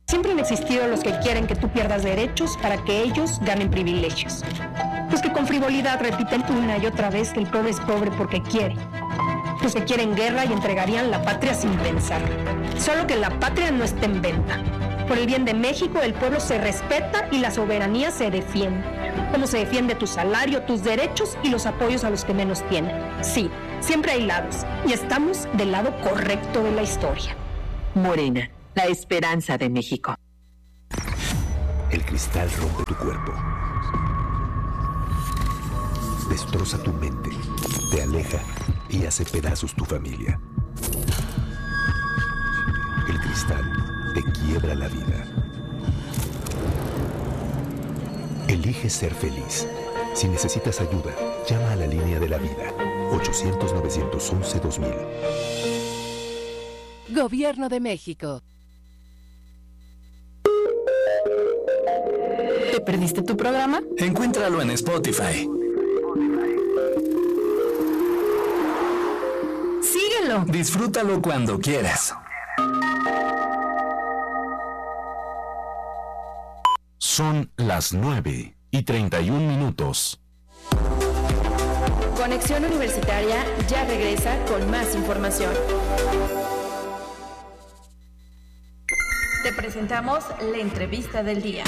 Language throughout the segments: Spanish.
Siempre han existido los que quieren que tú pierdas derechos para que ellos ganen privilegios. Los que con frivolidad repiten una y otra vez que el pobre es pobre porque quiere. Los que quieren guerra y entregarían la patria sin pensar. Solo que la patria no esté en venta. Por el bien de México, el pueblo se respeta y la soberanía se defiende. Como se defiende tu salario, tus derechos y los apoyos a los que menos tienen. Sí, siempre hay lados. Y estamos del lado correcto de la historia. Morena, la esperanza de México. El cristal rompe tu cuerpo. Destroza tu mente. Te aleja y hace pedazos tu familia. El cristal te quiebra la vida. Elige ser feliz. Si necesitas ayuda, llama a la línea de la vida. 800-911-2000. Gobierno de México. ¿Te perdiste tu programa? Encuéntralo en Spotify. Síguelo. Disfrútalo cuando quieras. Son las 9:31. Conexión Universitaria ya regresa con más información. Te presentamos la entrevista del día.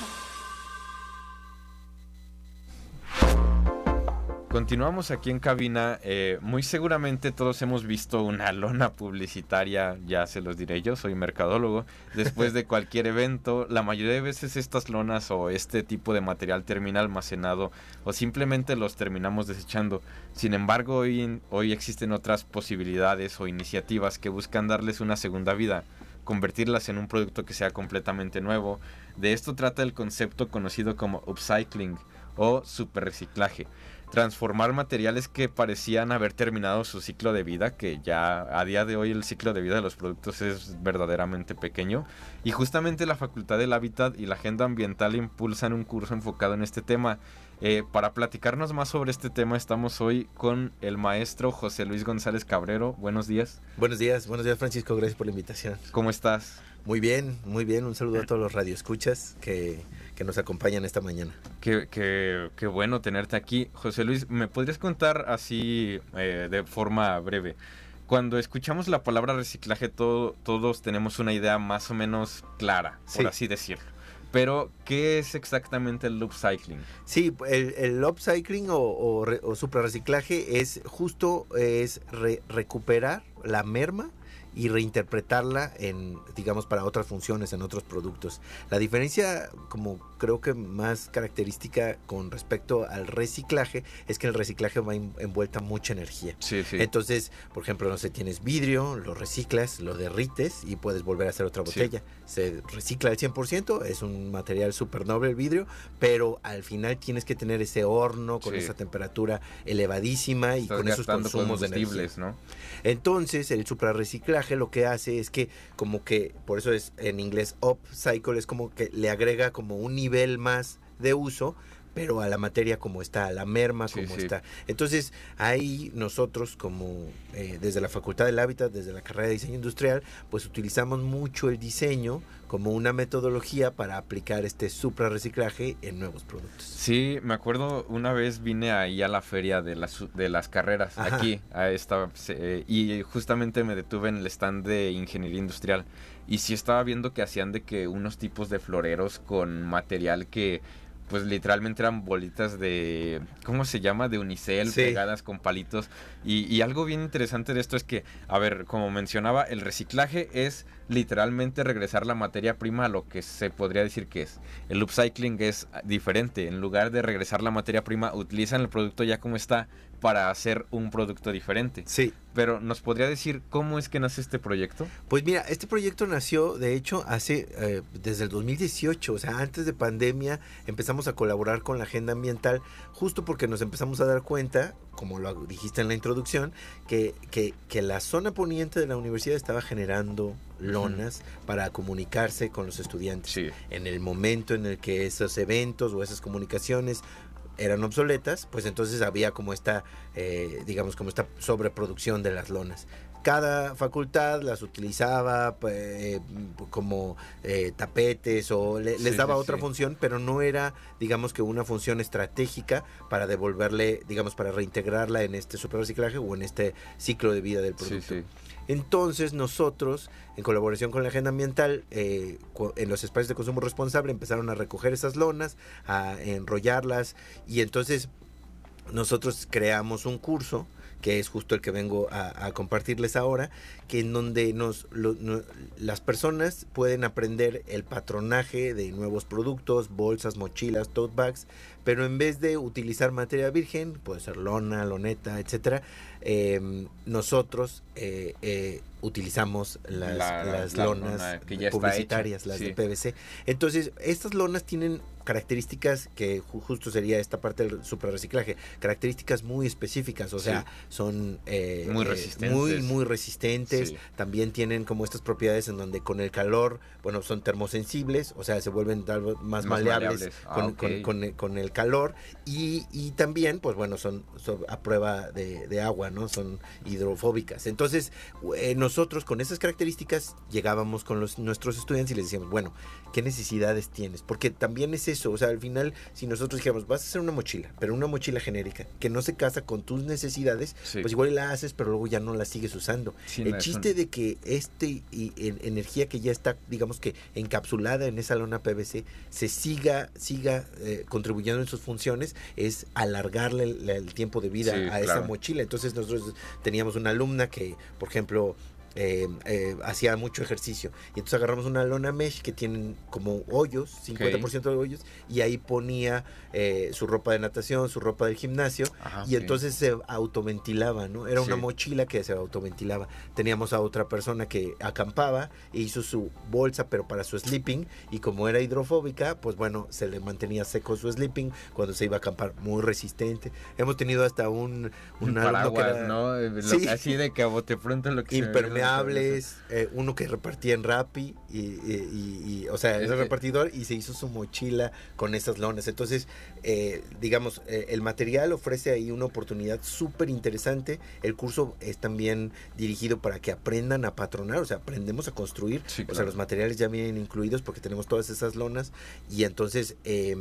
Continuamos aquí en cabina. Muy seguramente todos hemos visto una lona publicitaria, ya se los diré yo, soy mercadólogo. Después de cualquier evento, la mayoría de veces estas lonas o este tipo de material termina almacenado o simplemente los terminamos desechando. Sin embargo, hoy existen otras posibilidades o iniciativas que buscan darles una segunda vida, convertirlas en un producto que sea completamente nuevo. De esto trata el concepto conocido como upcycling o superreciclaje. Transformar materiales que parecían haber terminado su ciclo de vida, que ya a día de hoy el ciclo de vida de los productos es verdaderamente pequeño, y justamente la Facultad del Hábitat y la Agenda Ambiental impulsan un curso enfocado en este tema. Para platicarnos más sobre este tema estamos hoy con el maestro José Luis González Cabrero. Buenos días. Buenos días Francisco, gracias por la invitación. ¿Cómo estás? Muy bien, un saludo a todos los radioescuchas que nos acompañan esta mañana. Qué bueno tenerte aquí. José Luis, ¿me podrías contar así de forma breve? Cuando escuchamos la palabra reciclaje, todos tenemos una idea más o menos clara, por así decirlo. Pero, ¿qué es exactamente el upcycling? Sí, el upcycling o suprarreciclaje es recuperar la merma y reinterpretarla digamos, para otras funciones, en otros productos. La diferencia, como creo que más característica con respecto al reciclaje, es que el reciclaje va envuelta mucha energía. Sí. Entonces, por ejemplo, no sé, tienes vidrio, lo reciclas, lo derrites y puedes volver a hacer otra botella. Sí. Se recicla al 100%, es un material súper noble el vidrio, pero al final tienes que tener ese horno con esa temperatura elevadísima y con esos consumos de energía, ¿no? Entonces, el suprarreciclaje lo que hace es que, como que, por eso es en inglés upcycle, es como que le agrega como un nivel más de uso, pero a la materia como está, a la merma como está. Entonces, ahí nosotros como desde la Facultad del Hábitat, desde la carrera de Diseño Industrial, pues utilizamos mucho el diseño como una metodología para aplicar este suprarreciclaje en nuevos productos. Sí, me acuerdo una vez vine ahí a la feria de las carreras, aquí, y justamente me detuve en el stand de Ingeniería Industrial, y sí estaba viendo que hacían de que unos tipos de floreros con material que pues literalmente eran bolitas de, ¿cómo se llama? De unicel, pegadas con palitos. Y algo bien interesante de esto es que, a ver, como mencionaba, el reciclaje es literalmente regresar la materia prima a lo que se podría decir que es. El upcycling es diferente. En lugar de regresar la materia prima, utilizan el producto ya como está para hacer un producto diferente. Sí. Pero, ¿nos podría decir cómo es que nace este proyecto? Pues mira, este proyecto nació, de hecho, desde el 2018, o sea, antes de pandemia, empezamos a colaborar con la Agenda Ambiental, justo porque nos empezamos a dar cuenta, como lo dijiste en la introducción, que la zona poniente de la universidad estaba generando lonas para comunicarse con los estudiantes. Sí. En el momento en el que esos eventos o esas comunicaciones eran obsoletas, pues entonces había como esta, digamos, como esta sobreproducción de las lonas. cada facultad las utilizaba como tapetes o les daba otra función, pero no era, digamos, que una función estratégica para devolverle, digamos, para reintegrarla en este superreciclaje o en este ciclo de vida del producto. Entonces nosotros, en colaboración con la Agenda Ambiental, en los espacios de consumo responsable empezaron a recoger esas lonas, a enrollarlas, y entonces nosotros creamos un curso que es justo el que vengo a compartirles ahora, que en donde las personas pueden aprender el patronaje de nuevos productos, bolsas, mochilas, tote bags, pero en vez de utilizar materia virgen, puede ser lona, loneta, etcétera, nosotros utilizamos las lonas que ya publicitarias, las de PVC. Entonces, estas lonas tienen características que justo sería esta parte del superreciclaje, características muy específicas, o sea, son muy resistentes. Muy resistentes. Sí. También tienen como estas propiedades en donde con el calor, bueno, son termosensibles, o sea, se vuelven tal vez más maleables con el calor, y también, pues bueno, son a prueba de agua, ¿no? Son hidrofóbicas. Entonces, nosotros con esas características llegábamos con nuestros estudiantes y les decíamos, bueno, ¿qué necesidades tienes? Porque también es eso, o sea, al final, si nosotros dijéramos, vas a hacer una mochila, pero una mochila genérica, que no se casa con tus necesidades, pues igual la haces, pero luego ya no la sigues usando. El chiste de que energía que ya está, digamos que encapsulada en esa lona PVC, se siga contribuyendo en sus funciones, es alargarle el tiempo de vida a esa mochila. Entonces nosotros teníamos una alumna que, por ejemplo, hacía mucho ejercicio, y entonces agarramos una lona mesh que tienen como hoyos, 50% de hoyos, y ahí ponía su ropa de natación, su ropa del gimnasio, y entonces se autoventilaba, ¿no? Era una mochila que se autoventilaba. Teníamos a otra persona que acampaba e hizo su bolsa, pero para su sleeping, y como era hidrofóbica, pues bueno, se le mantenía seco su sleeping cuando se iba a acampar, muy resistente. Hemos tenido hasta un paraguas, que era, ¿no? Así de que a bote pronto lo que impermeables, uno que repartía en Rappi y o sea, ese repartidor, y se hizo su mochila con esas lonas. Entonces, digamos, el material ofrece ahí una oportunidad súper interesante. El curso es también dirigido para que aprendan a patronar, o sea, aprendemos a construir, o sea, los materiales ya vienen incluidos porque tenemos todas esas lonas, y entonces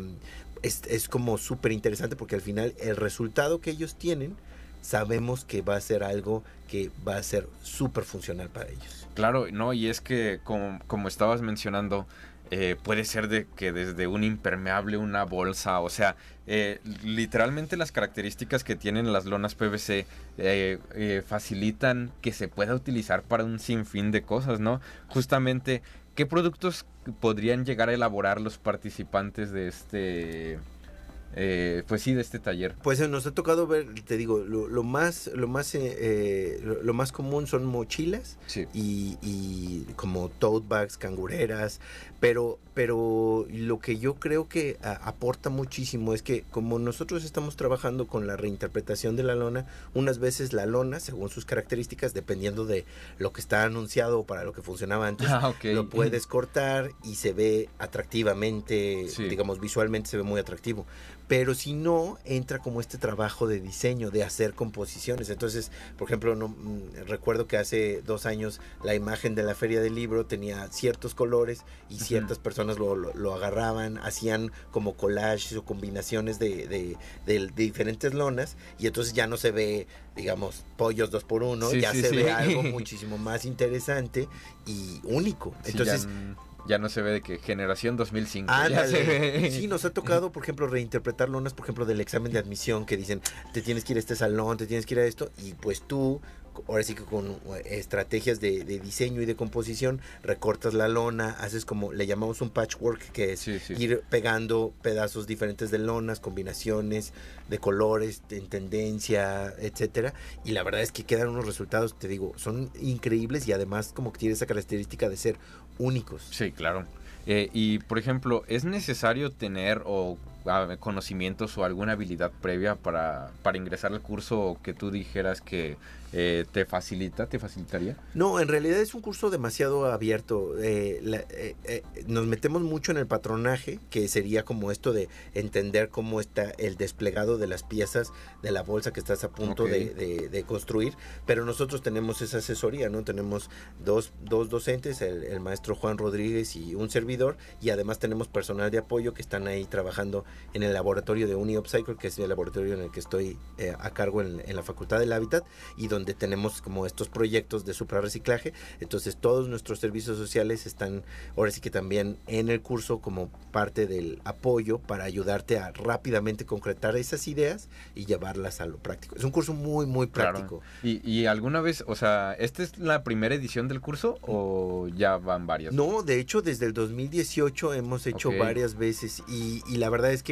es como súper interesante porque al final el resultado que ellos tienen, sabemos que va a ser algo que va a ser súper funcional para ellos. Claro, no, y es que como estabas mencionando, puede ser de que desde un impermeable, una bolsa, o sea, literalmente las características que tienen las lonas PVC facilitan que se pueda utilizar para un sinfín de cosas, ¿no? Justamente, ¿qué productos podrían llegar a elaborar los participantes de este de este taller? Pues nos ha tocado ver, te digo, lo más común son mochilas, y como tote bags, cangureras, pero lo que yo creo que aporta muchísimo es que como nosotros estamos trabajando con la reinterpretación de la lona, unas veces la lona, según sus características, dependiendo de lo que está anunciado para lo que funcionaba antes, lo puedes cortar y se ve atractivamente, digamos, visualmente se ve muy atractivo. Pero si no, entra como este trabajo de diseño, de hacer composiciones. Entonces, por ejemplo, recuerdo que hace 2 años la imagen de la Feria del Libro tenía ciertos colores y ciertas personas lo agarraban, hacían como collages o combinaciones de diferentes lonas, y entonces ya no se ve, digamos, pollos 2x1, se ve algo muchísimo más interesante y único. Entonces... Ya no se ve de que generación 2005. Sí, nos ha tocado, por ejemplo, reinterpretar lonas, por ejemplo, del examen de admisión, que dicen, te tienes que ir a este salón, te tienes que ir a esto, y pues tú, ahora sí que con estrategias de diseño y de composición, recortas la lona, haces como, le llamamos un patchwork, que es ir pegando pedazos diferentes de lonas, combinaciones de colores, en tendencia, etcétera, y la verdad es que quedan unos resultados, te digo, son increíbles, y además como que tiene esa característica de ser únicos. Sí, claro. Y por ejemplo, ¿es necesario tener conocimientos o alguna habilidad previa para ingresar al curso, o que tú dijeras que ¿te facilitaría? No, en realidad es un curso demasiado abierto. Nos metemos mucho en el patronaje, que sería como esto de entender cómo está el desplegado de las piezas de la bolsa que estás a punto de construir, pero nosotros tenemos esa asesoría, ¿no? Tenemos dos docentes, el maestro Juan Rodríguez y un servidor, y además tenemos personal de apoyo que están ahí trabajando en el laboratorio de UniUpcycle, que es el laboratorio en el que estoy a cargo en la Facultad del Hábitat, y donde tenemos como estos proyectos de suprarreciclaje. Entonces todos nuestros servicios sociales están ahora sí que también en el curso como parte del apoyo para ayudarte a rápidamente concretar esas ideas y llevarlas a lo práctico. Es un curso muy, muy práctico. Claro. ¿Y alguna vez, o sea, esta es la primera edición del curso o ya van varias? No, de hecho desde el 2018 hemos hecho varias veces y la verdad es que